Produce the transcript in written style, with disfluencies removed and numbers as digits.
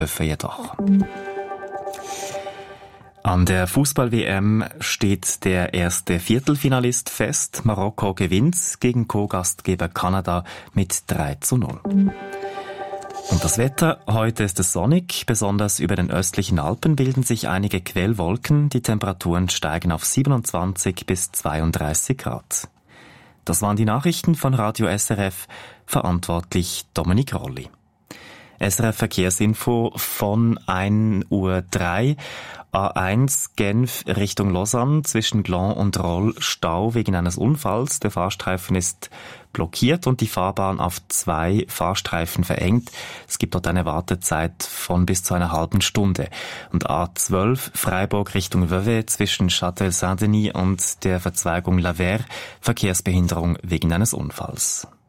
jedoch. An der Fußball-WM steht der erste Viertelfinalist fest. Marokko gewinnt gegen Co-Gastgeber Kanada mit 3:0. Und das Wetter, heute ist es sonnig, besonders über den östlichen Alpen bilden sich einige Quellwolken, die Temperaturen steigen auf 27 bis 32 Grad. Das waren die Nachrichten von Radio SRF, verantwortlich Dominik Rolli. SRF Verkehrsinfo von 1:03 Uhr. A1 Genf Richtung Lausanne zwischen Gland und Roll Stau wegen eines Unfalls. Der Fahrstreifen ist blockiert und die Fahrbahn auf 2 Fahrstreifen verengt. Es gibt dort eine Wartezeit von bis zu einer halben Stunde. Und A12 Freiburg Richtung Vevey zwischen Châtel-Saint-Denis und der Verzweigung Lavers Verkehrsbehinderung wegen eines Unfalls.